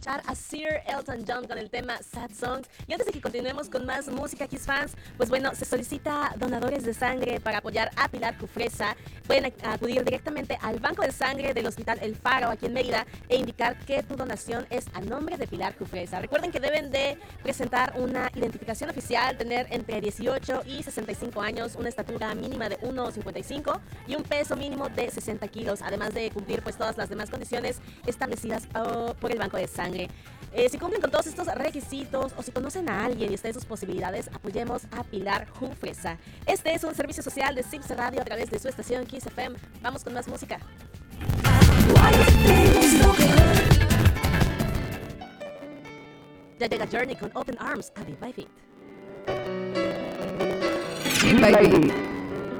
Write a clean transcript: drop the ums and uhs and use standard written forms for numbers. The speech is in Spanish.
escuchar a Sir Elton John con el tema Sad Songs. Y antes de que continuemos con más música, Kiss fans, pues bueno, se solicita donadores de sangre para apoyar a Pilar Jufresa. Pueden acudir directamente al banco de sangre del Hospital El Faro aquí en Mérida e indicar que tu donación es a nombre de Pilar Jufresa. Recuerden que deben de presentar una identificación oficial, tener entre 18 y 65 años, una estatura mínima de 1,55 y un peso mínimo de 60 kilos, además de cumplir pues todas las demás condiciones establecidas por el banco de sangre. Si cumplen con todos estos requisitos o si conocen a alguien y está en sus posibilidades, apoyemos a Pilar Jufresa. Este es un servicio social de Sips Radio a través de su estación Kiss FM. Vamos con más música. Ya llega Journey con Open Arms a Beat by Feet. Beat by Beat.